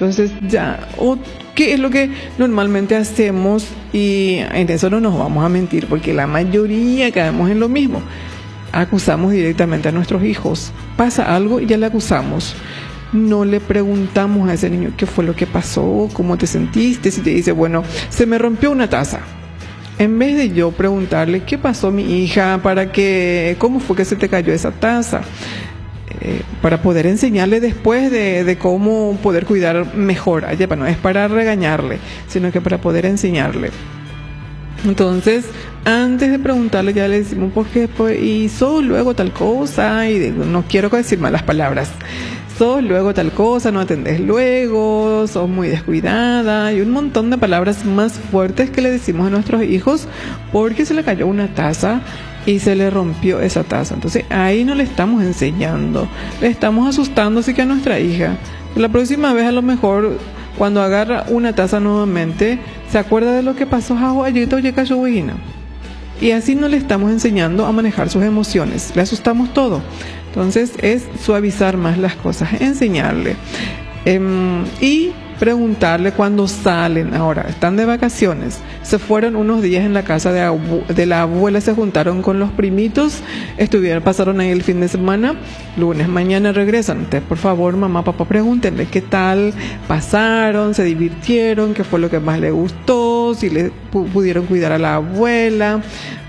Entonces ya, ¿qué es lo que normalmente hacemos? Y en eso no nos vamos a mentir, porque la mayoría caemos en lo mismo. Acusamos directamente a nuestros hijos. Pasa algo y ya le acusamos. No le preguntamos a ese niño qué fue lo que pasó, cómo te sentiste. Si te dice, bueno, se me rompió una taza. En vez de yo preguntarle qué pasó mi hija, cómo fue que se te cayó esa taza, para poder enseñarle después de cómo poder cuidar mejor. No es para regañarle, sino que para poder enseñarle. Entonces, antes de preguntarle ya le decimos, ¿por qué hizo luego tal cosa? Y no quiero decir malas palabras. Sos luego tal cosa, no atendés luego, sos muy descuidada, y un montón de palabras más fuertes que le decimos a nuestros hijos porque se le cayó una taza y se le rompió esa taza. Entonces ahí no le estamos enseñando, le estamos asustando así que a nuestra hija. La próxima vez a lo mejor cuando agarra una taza nuevamente se acuerda de lo que pasó y así no le estamos enseñando a manejar sus emociones, le asustamos todo. Entonces es suavizar más las cosas, enseñarle y preguntarle cuando salen. Ahora, están de vacaciones, se fueron unos días en la casa de la abuela, se juntaron con los primitos, pasaron ahí el fin de semana, lunes, mañana regresan. Entonces, por favor, mamá, papá, pregúntenle qué tal pasaron, se divirtieron, qué fue lo que más les gustó, si le pudieron cuidar a la abuela,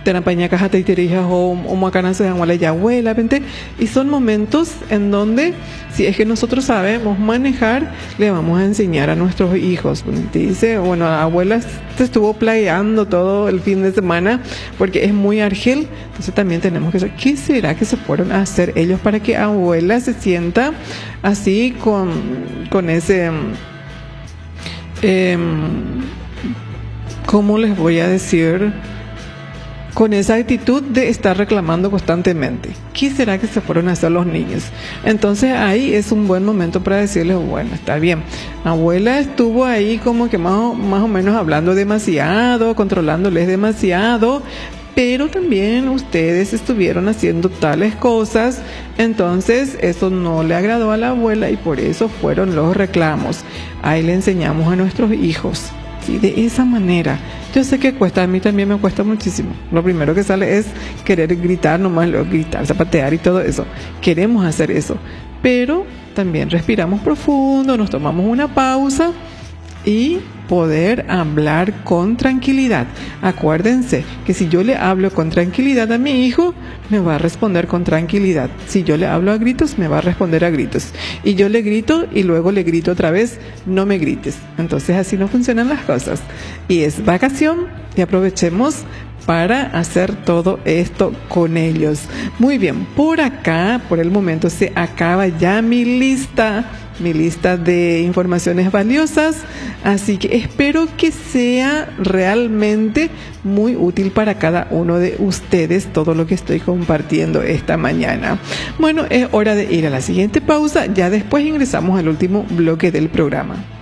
y son momentos en donde, si es que nosotros sabemos manejar, le vamos a enseñar a nuestros hijos. Te dice, bueno, abuela se estuvo playando todo el fin de semana porque es muy argel. Entonces también tenemos que saber qué será que se fueron a hacer ellos para que abuela se sienta así con ese ¿cómo les voy a decir? Con esa actitud de estar reclamando constantemente. ¿Qué será que se fueron a hacer los niños? Entonces ahí es un buen momento para decirles, bueno, está bien, abuela estuvo ahí como que más o menos hablando demasiado, controlándoles demasiado, pero también ustedes estuvieron haciendo tales cosas, entonces eso no le agradó a la abuela y por eso fueron los reclamos. Ahí le enseñamos a nuestros hijos. Sí, de esa manera. Yo sé que cuesta, a mí también me cuesta muchísimo. Lo primero que sale es querer gritar, nomás luego gritar, zapatear y todo eso. Queremos hacer eso, pero también respiramos profundo, nos tomamos una pausa y poder hablar con tranquilidad. Acuérdense que si yo le hablo con tranquilidad a mi hijo, me va a responder con tranquilidad. Si yo le hablo a gritos, me va a responder a gritos. Y yo le grito y luego le grito otra vez, no me grites. Entonces así no funcionan las cosas. Y es vacación y aprovechemos para hacer todo esto con ellos. Muy bien, por acá, por el momento se acaba ya mi lista de informaciones valiosas, así que espero que sea realmente muy útil para cada uno de ustedes todo lo que estoy compartiendo esta mañana. Bueno, es hora de ir a la siguiente pausa, ya después ingresamos al último bloque del programa.